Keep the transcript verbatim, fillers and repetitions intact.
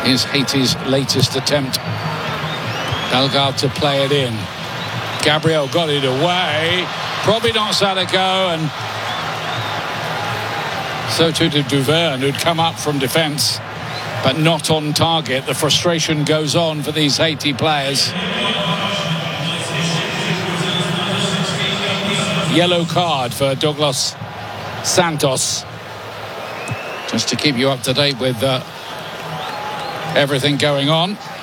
is Haiti's latest attempt. Bellegarde to play it in. Gabriel got it away. Probably not Sadako, and so too did Duverne, who'd come up from defence, but not on target. The frustration goes on for these Haiti players. Yellow card for Douglas Santos. Just to keep you up to date with uh, everything going on.